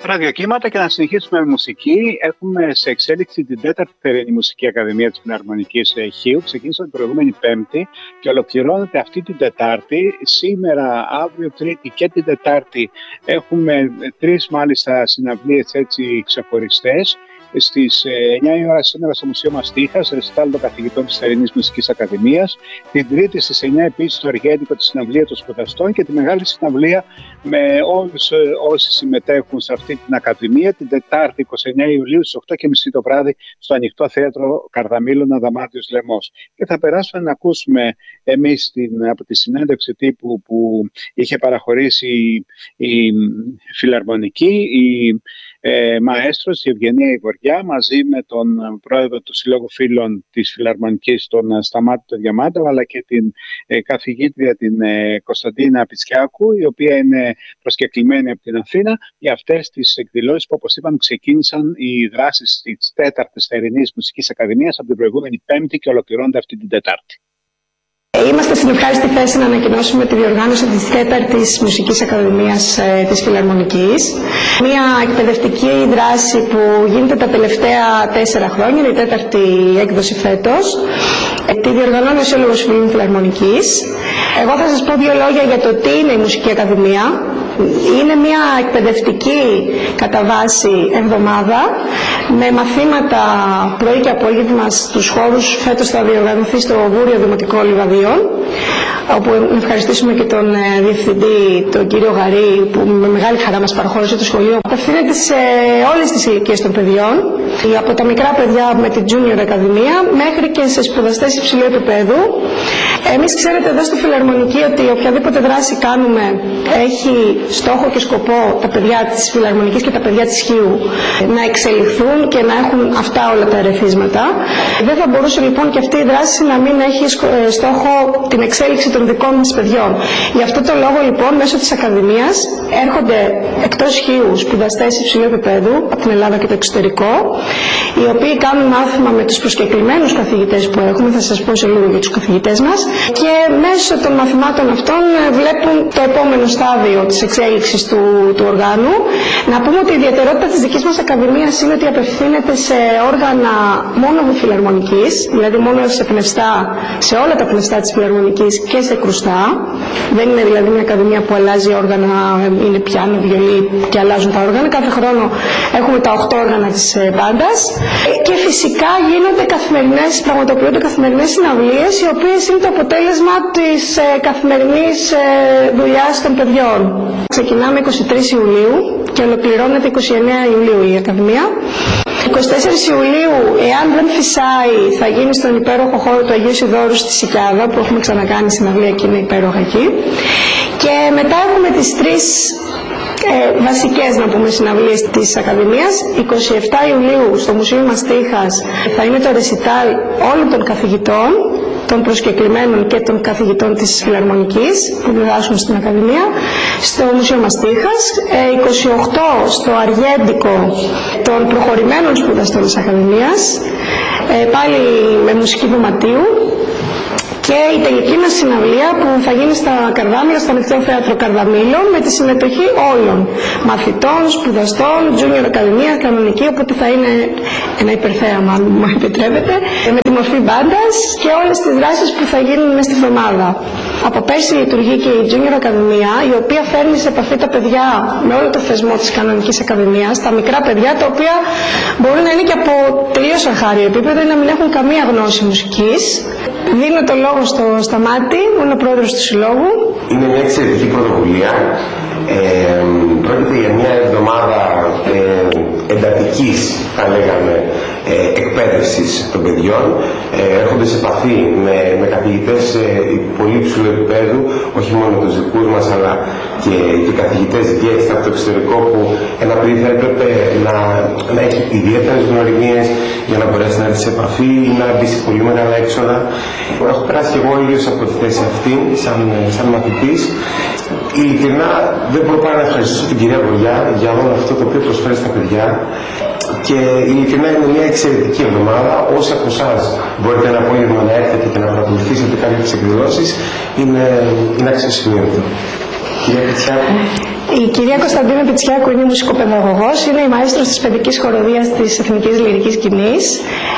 Ραδιοκύματα και να συνεχίσουμε με μουσική. Έχουμε σε εξέλιξη την 4η θερινή Μουσική Ακαδημία της Φιλαρμονικής Χίου. Ξεκίνησε την προηγούμενη Πέμπτη και ολοκληρώνεται αυτή την Τετάρτη. Σήμερα, αύριο, Τρίτη και την Τετάρτη έχουμε 3 μάλιστα συναυλίες έτσι ξεχωριστές. Στις 9 η ώρα σήμερα στο Μουσείο Μαστίχας, ρεσιτάλ των καθηγητών της Θερινής Μουσικής Ακαδημίας. Την Τρίτη στις 9 επίσης το Αργέντικο, τη συναυλία των σπουδαστών και τη μεγάλη συναυλία με όλους όσοι συμμετέχουν σε αυτή την Ακαδημία. Την Τετάρτη 29 Ιουλίου στις 8.30 το βράδυ στο Ανοιχτό Θέατρο Καρδαμήλων Αδαμάτιος Λεμός. Και θα περάσουμε να ακούσουμε εμείς από τη συνέντευξη τύπου που είχε παραχωρήσει η Φιλαρμονική, η μαέστρος, η Ευγενία Ιγοριά, μαζί με τον πρόεδρο του Συλλόγου Φίλων της Φιλαρμονικής, τον Σταμάτη τον Διαμάντο, αλλά και την καθηγήτρια την Κωνσταντίνα Πιτσιάκου, η οποία είναι προσκεκλημένη από την Αθήνα, για αυτές τις εκδηλώσεις που, όπως είπαμε, ξεκίνησαν οι δράσεις της 4ης Θερινής Μουσικής Ακαδημίας από την προηγούμενη Πέμπτη και ολοκληρώνονται αυτή την Τετάρτη. Είμαστε στην ευχάριστη θέση να ανακοινώσουμε τη διοργάνωση της 4ης Μουσικής Ακαδημίας της Φιλαρμονικής. Μια εκπαιδευτική δράση που γίνεται τα τελευταία 4 χρόνια, είναι η 4η έκδοση φέτος. Τη διοργανώνει ο Σύλλογος Φίλων Φιλαρμονικής. Εγώ θα σας πω 2 λόγια για το τι είναι η Μουσική Ακαδημία. Είναι μια εκπαιδευτική κατά βάση εβδομάδα με μαθήματα πρωί και απόγευμα στους χώρους. Φέτος θα διοργανωθεί στο Βούριο Δημοτικό Λιβαδίων, όπου να ευχαριστήσουμε και τον διευθυντή, τον κύριο Γαρή, που με μεγάλη χαρά μας παραχώρησε το σχολείο. Απευθύνεται σε όλες τις ηλικίες των παιδιών, από τα μικρά παιδιά με την Junior Ακαδημία μέχρι και σε σπουδαστές υψηλού επίπεδου. Εμείς ξέρετε εδώ στη Φιλαρμονική ότι οποιαδήποτε δράση κάνουμε έχει στόχο και σκοπό τα παιδιά της Φιλαρμονικής και τα παιδιά της Χίου να εξελιχθούν και να έχουν αυτά όλα τα ερεθίσματα. Δεν θα μπορούσε λοιπόν και αυτή η δράση να μην έχει στόχο την εξέλιξη των δικών μας παιδιών. Γι' αυτό το λόγο λοιπόν μέσω της Ακαδημίας έρχονται εκτός Χίου σπουδαστές υψηλού επίπεδου από την Ελλάδα και το εξωτερικό, οι οποίοι κάνουν μάθημα με τους προσκεκλημένους καθηγητές που έχουμε, θα σας πω σε λίγο για τους καθηγητές μας, και μέσω των μαθημάτων αυτών βλέπουν το επόμενο στάδιο της εξέλιξης του οργάνου. Να πούμε ότι η ιδιαιτερότητα της δικής μας Ακαδημίας είναι ότι απευθύνεται σε όργανα μόνο φιλαρμονικής, δηλαδή μόνο σε πνευστά, σε όλα τα πνευστά της Φιλαρμονικής και σε κρουστά. Δεν είναι δηλαδή μια Ακαδημία που αλλάζει όργανα, είναι πιάνο, βιολί και αλλάζουν τα όργανα. Κάθε χρόνο έχουμε τα 8 όργανα της μπάντας και φυσικά πραγματοποιούνται καθημερινές συναυλίες, οι οποίες είναι το αποτέλεσμα της καθημερινής δουλειάς των παιδιών. Ξεκινάμε 23 Ιουλίου και ολοκληρώνεται 29 Ιουλίου η Ακαδημία. 24 Ιουλίου, εάν δεν φυσάει, θα γίνει στον υπέροχο χώρο του Αγίου Σιδώρου στη Σικιάδα, που έχουμε ξανακάνει συναυλία και είναι υπέροχα εκεί. Και μετά έχουμε τις 3 βασικές, να πούμε, συναυλίες της Ακαδημίας. 27 Ιουλίου στο Μουσείο Μαστίχας θα είναι το ρεσιτάλ όλων των καθηγητών, των προσκεκλημένων και των καθηγητών της Φιλαρμονικής που διδάσκουν στην Ακαδημία, στο Μουσείο Μαστίχας. 28 στο Αργέντικο των προχωρημένων σπουδαστών της Ακαδημίας, πάλι με μουσική δωματίου. Και η τελική μας συναυλία που θα γίνει στα Καρδάμιλα, στο Ανοιχτό Θέατρο Καρδαμήλων, με τη συμμετοχή όλων μαθητών, σπουδαστών, Junior Ακαδημία, κανονική, οπότε θα είναι ένα υπερθέαμα, αν μου επιτρέπετε, με τη μορφή μπάντας και όλες τις δράσεις που θα γίνουν μέσα στη εβδομάδα. Από πέρσι λειτουργεί και η Junior Ακαδημία, η οποία φέρνει σε επαφή τα παιδιά με όλο το θεσμό της Κανονικής Ακαδημίας, τα μικρά παιδιά, τα οποία μπορεί να είναι και από τελείως αρχάριο επίπεδο ή να μην έχουν καμία γνώση μουσικής. Δίνω το λόγο στο Σταμάτη, που είναι ο πρόεδρος του Συλλόγου. Είναι μια εξαιρετική πρωτοβουλία. Πρόκειται για μια εβδομάδα εντατικής, θα λέγαμε, εκπαίδευσης των παιδιών. Έρχονται σε επαφή με καθηγητές πολύ υψηλού επίπεδου, όχι μόνο τους δικούς μας, αλλά και καθηγητές διέξτα από το εξωτερικό, που ένα παιδί θα έπρεπε να έχει ιδιαίτερες γνωριμίες για να μπορέσει να έρθει σε επαφή ή να μπει σε πολύ μεγάλα έξοδα. Έχω περάσει και εγώ ίδιος από τη θέση αυτή, σαν μαθητής. Ειλικρινά δεν μπορώ παρά να ευχαριστήσω την κυρία Γοριά για όλο αυτό το οποίο προσφέρει στα παιδιά, και ειλικρινά είναι μια εξαιρετική εβδομάδα. Όσοι από εσάς μπορείτε ένα απόγευμα να έρθετε και να παρακολουθήσετε κάποιες εκδηλώσεις, είναι αξιοσημείωτο. Κυρία Πιτσιάκου. Η κυρία Κωνσταντίνα Πιτσιάκου είναι μουσικοπαιδαγωγός, είναι η μαέστρος της παιδικής χοροδίας της Εθνικής Λυρικής Σκηνής.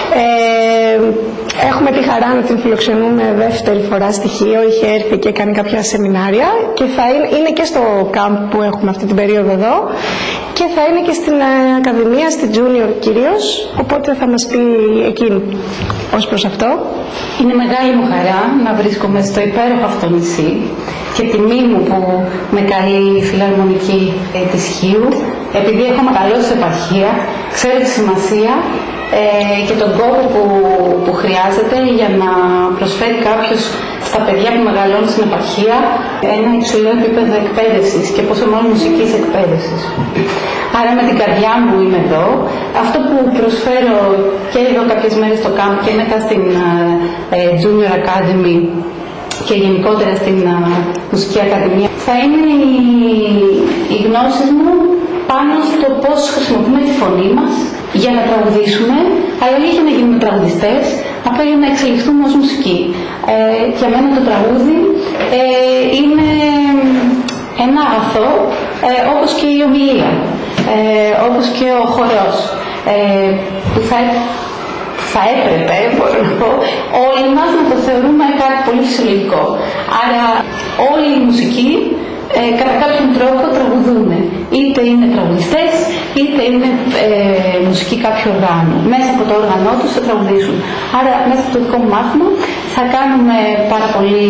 Έχουμε τη χαρά να την φιλοξενούμε δεύτερη φορά στη Χίο, είχε έρθει και κάνει κάποια σεμινάρια και θα είναι και στο camp που έχουμε αυτή την περίοδο εδώ και θα είναι και στην Ακαδημία, στη Junior κυρίως, οπότε θα μας πει εκείνη ως προς αυτό. Είναι μεγάλη μου χαρά να βρίσκομαι στο υπέροχο αυτό νησί και τιμή μου που με καλεί η Φιλαρμονική της Χίου, επειδή έχω μεγαλώσει σε επαρχία, ξέρω τη σημασία και τον κόπο που χρειάζεται για να προσφέρει κάποιος στα παιδιά που μεγαλώνουν στην επαρχία ένα υψηλό επίπεδο εκπαίδευσης και πόσο μάλλον μουσικής εκπαίδευσης. Άρα με την καρδιά μου είμαι εδώ. Αυτό που προσφέρω και εδώ κάποιες μέρες στο camp και μετά στην Junior Academy και γενικότερα στην Μουσική Ακαδημία θα είναι οι γνώσεις μου πάνω στο πώς χρησιμοποιούμε τη φωνή μας για να τραγουδήσουμε, αλλά όχι για να γίνουμε τραγουδιστές, απλά για να εξελιχθούμε ως μουσική. Για μένα το τραγούδι είναι ένα αγαθό, όπως και η ομιλία, όπως και ο χορός, που θα έπρεπε, μπορώ να πω, όλοι μας να το θεωρούμε κάτι πολύ φυσιολογικό. Άρα όλη η μουσική κατά κάποιον τρόπο τραγουδούν. Είτε είναι τραγουδιστές, είτε είναι μουσική κάποιου οργάνου. Μέσα από το όργανό τους θα τραγουδήσουν. Άρα μέσα από το δικό μου μάθημα θα κάνουμε πάρα πολύ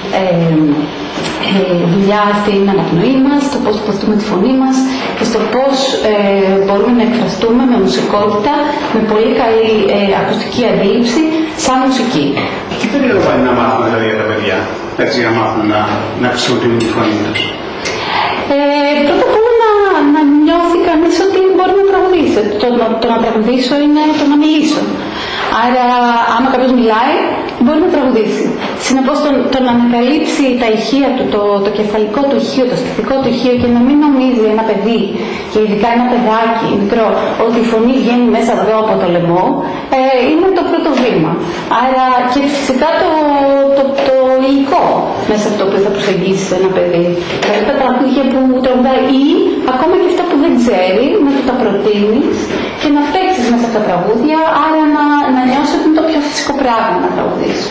δουλειά στην αναπνοή μας, στο πώς υποστούμε τη φωνή μας και στο πώς μπορούμε να εκφραστούμε με μουσικότητα, με πολύ καλή ακουστική αντίληψη, σαν μουσική. Τι περίοδο πάνε να μάθουν δηλαδή για τα παιδιά, έτσι για να μάθουν να χρησιμοποιούν τη φωνή τους? Πρώτα απ' όλα να νιώθει κανείς ότι μπορεί να τραγουδήσει. Το να τραγουδήσω είναι το να μιλήσω. Άρα, άμα κάποιος μιλάει, μπορεί να τραγουδήσει. Συνεπώς, το να ανακαλύψει τα ηχεία του, το κεφαλικό του ηχείο, το στιχικό του ηχείο και να μην νομίζει ένα παιδί, και ειδικά ένα παιδάκι μικρό, ότι η φωνή βγαίνει μέσα εδώ από το λαιμό, είναι το πρώτο βήμα. Άρα, και φυσικά το υλικό μέσα από το οποίο θα προσεγγίσει ένα παιδί. Δηλαδή τα τραγούδια που τραγουδάει ή ακόμα και αυτά που δεν ξέρει, να του τα προτείνεις και να παίξεις μέσα από τα τραγούδια, άρα να νιώσεις ότι είναι το πιο φυσικό πράγμα να τραγουδήσεις.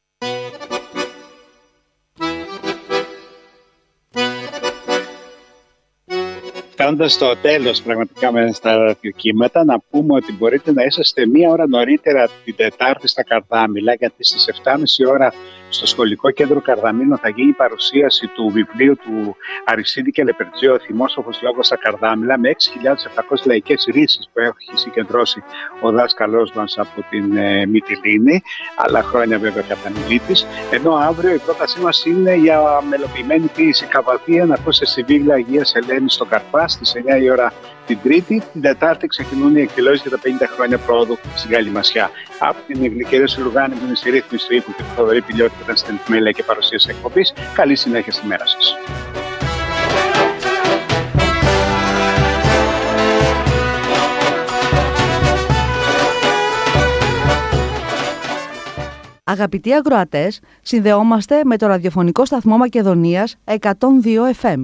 Φτάνοντας στο τέλος πραγματικά μέσα στα ραδιοκύματα, να πούμε ότι μπορείτε να είσαστε μία ώρα νωρίτερα την Τετάρτη στα Καρδάμιλα, γιατί στις 7.30 ώρα στο Σχολικό Κέντρο Καρδαμίλων θα γίνει η παρουσίαση του βιβλίου του Αριστίδη και Λεπερτζή, ο θυμόσοφος λόγος στα Καρδάμιλα, με 6.700 λαϊκές ρίσεις που έχει συγκεντρώσει ο δάσκαλός μας από την Μυτιλήνη, άλλα χρόνια βέβαια κατανηλίτης. Ενώ αύριο η πρότασή μας είναι για μελοποιημένη ποίηση Καβαδία, να ακούσετε στη Βίγλα Αγίας Ελένης στον Καρπά στις 9 η ώρα την Τρίτη. Την Τετάρτη ξεκινούν οι εκδηλώσεις για τα 50 χρόνια πρόοδου στην Καλυμασιά. Από την Γλυκερία Σουλουγάνη που είναι στη ρύθμιση του ήχου και του Θοδωρή Πηλιώτη που ήταν στην επιμέλεια και παρουσίαση εκπομπής. Καλή συνέχεια στη μέρα σας. Αγαπητοί ακροατές, συνδεόμαστε με το ραδιοφωνικό σταθμό Μακεδονίας 102 FM.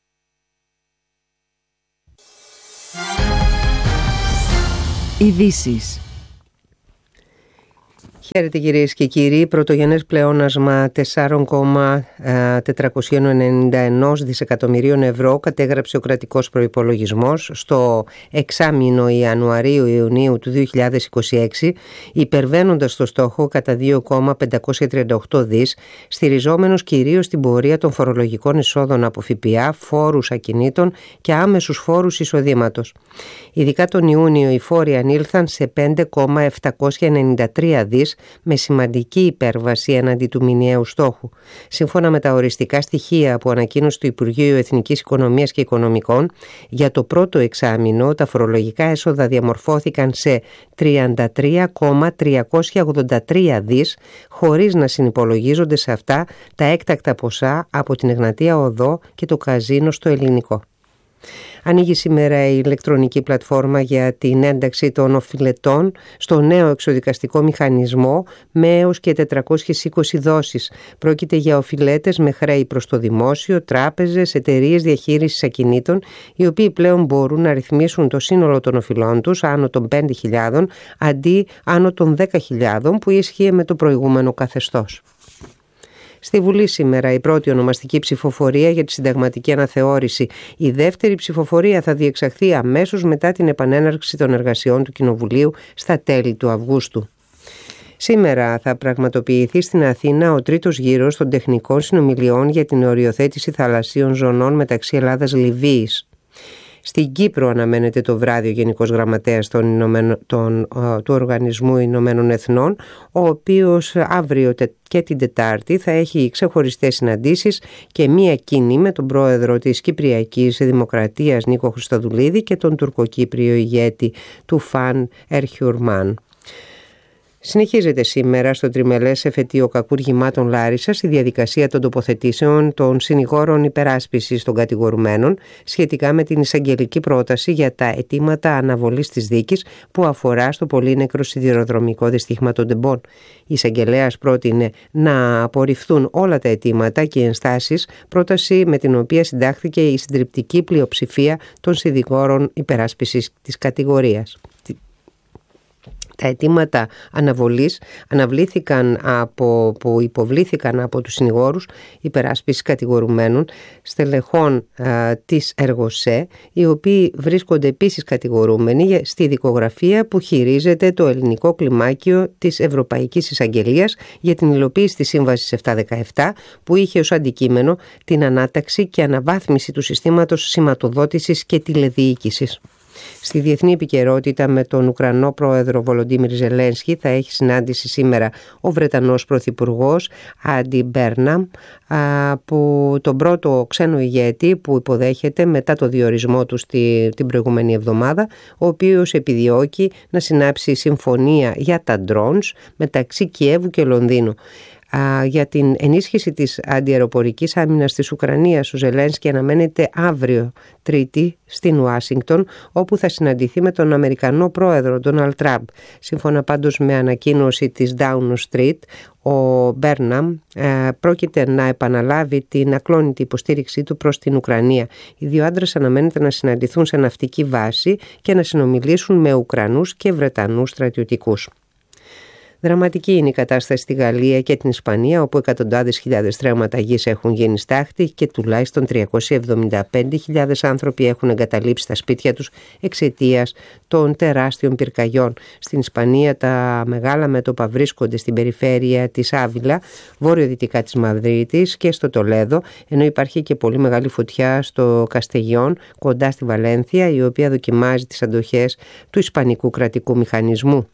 Ειδήσεις. Χαίρετε κυρίες και κύριοι. Πρωτογενές πλεόνασμα 4,491 δισεκατομμυρίων ευρώ κατέγραψε ο κρατικός προϋπολογισμός στο εξάμηνο Ιανουαρίου-Ιουνίου του 2026, υπερβαίνοντας το στόχο κατά 2,538 δις, στηριζόμενος κυρίως στην πορεία των φορολογικών εισόδων από ΦΠΑ, φόρους ακινήτων και άμεσους φόρους εισοδήματος. Ειδικά τον Ιούνιο οι φόροι ανήλθαν σε 5,793 δις, με σημαντική υπέρβαση έναντι του μηνιαίου στόχου. Σύμφωνα με τα οριστικά στοιχεία που ανακοίνωσε το Υπουργείο Εθνικής Οικονομίας και Οικονομικών, για το πρώτο εξάμηνο τα φορολογικά έσοδα διαμορφώθηκαν σε 33,383 δις, χωρίς να συνυπολογίζονται σε αυτά τα έκτακτα ποσά από την Εγνατία Οδό και το καζίνο στο Ελληνικό. Ανοίγει σήμερα η ηλεκτρονική πλατφόρμα για την ένταξη των οφειλετών στο νέο εξοδικαστικό μηχανισμό με έως και 420 δόσεις. Πρόκειται για οφειλέτες με χρέη προς το δημόσιο, τράπεζες, εταιρείες διαχείρισης ακινήτων, οι οποίοι πλέον μπορούν να ρυθμίσουν το σύνολο των οφειλών τους άνω των 5.000 αντί άνω των 10.000 που ίσχυε με το προηγούμενο καθεστώς. Στη Βουλή σήμερα η πρώτη ονομαστική ψηφοφορία για τη συνταγματική αναθεώρηση. Η δεύτερη ψηφοφορία θα διεξαχθεί αμέσως μετά την επανέναρξη των εργασιών του Κοινοβουλίου στα τέλη του Αυγούστου. Σήμερα θα πραγματοποιηθεί στην Αθήνα ο τρίτος γύρος των τεχνικών συνομιλιών για την οριοθέτηση θαλασσίων ζωνών μεταξύ Ελλάδας-Λιβύης. Στην Κύπρο αναμένεται το βράδυ ο Γενικός Γραμματέας του Οργανισμού Ηνωμένων Εθνών, ο οποίος αύριο και την Τετάρτη θα έχει ξεχωριστές συναντήσεις και μία κοινή με τον πρόεδρο της Κυπριακής Δημοκρατίας Νίκο Χριστοδουλίδη και τον τουρκοκύπριο ηγέτη του Φαν Ερχιουρμάν. Συνεχίζεται σήμερα στο τριμελές εφετείο κακούργημάτων Λάρισσας η διαδικασία των τοποθετήσεων των συνηγόρων υπεράσπισης των κατηγορουμένων σχετικά με την εισαγγελική πρόταση για τα αιτήματα αναβολής της δίκης που αφορά στο πολύνεκρο σιδηροδρομικό δυστύχημα των Τεμπών. Η εισαγγελέας πρότεινε να απορριφθούν όλα τα αιτήματα και ενστάσεις, πρόταση με την οποία συντάχθηκε η συντριπτική πλειοψηφία των συνηγόρων υπεράσπισης της κατηγορίας. Τα αιτήματα αναβολής που υποβλήθηκαν από τους συνηγόρους υπεράσπισης κατηγορουμένων στελεχών της Εργοσέ, οι οποίοι βρίσκονται επίσης κατηγορούμενοι στη δικογραφία που χειρίζεται το ελληνικό κλιμάκιο της Ευρωπαϊκής Εισαγγελίας για την υλοποίηση της Σύμβασης 717 που είχε ως αντικείμενο την ανάταξη και αναβάθμιση του συστήματος σηματοδότησης και τηλεδιοίκησης. Στη διεθνή επικαιρότητα με τον Ουκρανό πρόεδρο Βολοντίμιρ Ζελένσκι θα έχει συνάντηση σήμερα ο Βρετανός πρωθυπουργός Άντι Μπέρναμ, που τον πρώτο ξένο ηγέτη που υποδέχεται μετά το διορισμό του την προηγούμενη εβδομάδα, ο οποίος επιδιώκει να συνάψει συμφωνία για τα drones μεταξύ Κιέβου και Λονδίνου. Για την ενίσχυση της αντιαεροπορικής άμυνας της Ουκρανίας, ο Ζελένσκι αναμένεται αύριο Τρίτη στην Ουάσιγκτον, όπου θα συναντηθεί με τον Αμερικανό πρόεδρο Ντόναλντ Τραμπ. Σύμφωνα πάντως με ανακοίνωση της Downing Street, ο Μπέρναμ πρόκειται να επαναλάβει την ακλόνητη υποστήριξή του προς την Ουκρανία. Οι δύο άντρες αναμένεται να συναντηθούν σε ναυτική βάση και να συνομιλήσουν με Ουκρανούς και Βρετανούς στρατιωτικούς. Δραματική είναι η κατάσταση στη Γαλλία και την Ισπανία, όπου εκατοντάδες χιλιάδες στρέμματα γης έχουν γίνει στάχτη και τουλάχιστον 375.000 άνθρωποι έχουν εγκαταλείψει τα σπίτια τους εξαιτίας των τεράστιων πυρκαγιών. Στην Ισπανία τα μεγάλα μέτωπα βρίσκονται στην περιφέρεια της Άβυλα, βορειοδυτικά της Μαδρίτης και στο Τολέδο, ενώ υπάρχει και πολύ μεγάλη φωτιά στο Καστεγιόν, κοντά στη Βαλένθια, η οποία δοκιμάζει τις αντοχές του Ισπανικού κρατικού μηχανισμού.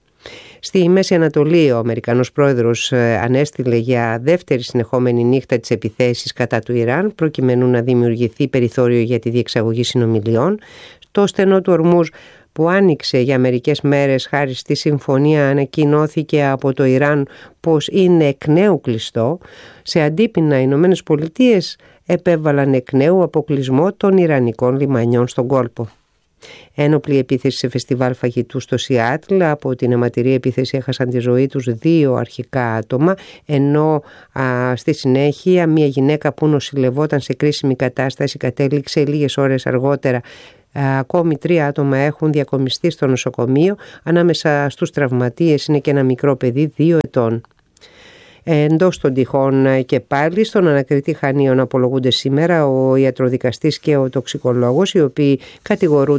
Στη Μέση Ανατολή ο Αμερικανός πρόεδρος ανέστηλε για δεύτερη συνεχόμενη νύχτα τις επιθέσεις κατά του Ιράν προκειμένου να δημιουργηθεί περιθώριο για τη διεξαγωγή συνομιλιών. Το στενό του Ορμούζ που άνοιξε για μερικές μέρες χάρη στη συμφωνία ανακοινώθηκε από το Ιράν πως είναι εκ νέου κλειστό. Σε αντίπεινα οι Ηνωμένες Πολιτείες επέβαλαν εκ νέου αποκλεισμό των Ιρανικών λιμανιών στον κόλπο. Ένοπλη επίθεση σε φεστιβάλ φαγητού στο Σιάτλ. Από την αιματηρή επίθεση έχασαν τη ζωή τους 2 αρχικά άτομα, ενώ στη συνέχεια μια γυναίκα που νοσηλευόταν σε κρίσιμη κατάσταση κατέληξε λίγες ώρες αργότερα. Ακόμη 3 άτομα έχουν διακομιστεί στο νοσοκομείο. Ανάμεσα στους τραυματίες είναι και ένα μικρό παιδί 2 ετών. Εντός των τυχών και πάλι στον ανακριτή Χανίων απολογούνται σήμερα ο ιατροδικαστής και ο τοξικολόγος, οι οποίοι κατηγορούνται